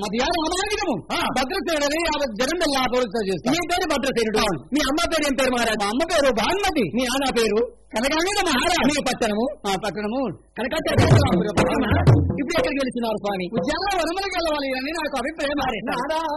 అది రామాయణము భద్రసేనుడని జనం పోలీసులు చేస్తాను. నీ పేరు భద్రసేనుడు, మీ అమ్మ పేరు ఏం పేరు మహారాజు? అమ్మ పేరు భానుమతి, మీ నాన్న పేరు కనకాంగ మహారాజు. మీ పట్టణము ఇప్పుడు ఎక్కడికి వెళ్తున్నారు స్వామి? ఉద్యాన వనములకు వెళ్ళవాలి అని నాకు అభిప్రాయం.